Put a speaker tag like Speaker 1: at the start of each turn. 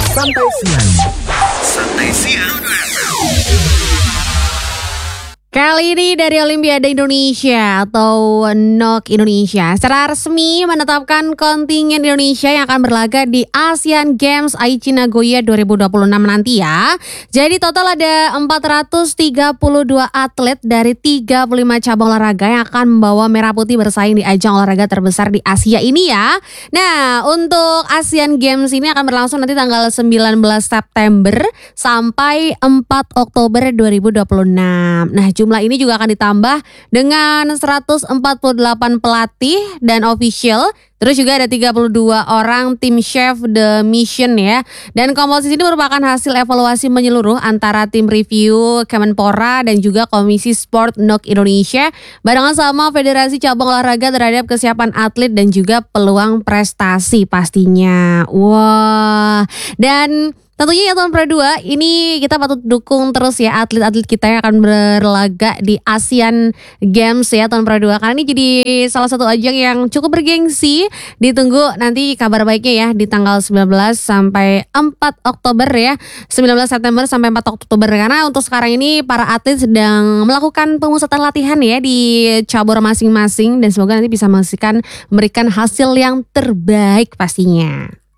Speaker 1: Santai Siang. Santai Siang.
Speaker 2: Kali ini dari Olimpiade Indonesia atau NOC Indonesia secara resmi menetapkan kontingen Indonesia yang akan berlaga di Asian Games Aichi Nagoya 2026 nanti ya. Jadi total ada 432 atlet dari 35 cabang olahraga yang akan membawa merah putih bersaing di ajang olahraga terbesar di Asia ini ya. Nah, untuk Asian Games ini akan berlangsung nanti tanggal 19 September sampai 4 Oktober 2026. Nah, jumlah ini juga akan ditambah dengan 148 pelatih dan official. Terus juga ada 32 orang tim chef the mission ya. Dan komposisi ini merupakan hasil evaluasi menyeluruh antara tim review Kemenpora dan juga Komisi Sport NOC Indonesia barengan sama Federasi Cabang Olahraga terhadap kesiapan atlet dan juga peluang prestasi pastinya. Wah, dan tentunya ya Tuan Pradua, ini kita patut dukung terus ya atlet-atlet kita yang akan berlaga di Asian Games ya Tuan Pradua. Karena ini jadi salah satu ajang yang cukup bergengsi. Ditunggu nanti kabar baiknya ya di tanggal 19 sampai 4 Oktober ya. 19 September sampai 4 Oktober. Karena untuk sekarang ini para atlet sedang melakukan pemusatan latihan ya di cabur masing-masing. Dan semoga nanti bisa memberikan hasil yang terbaik pastinya.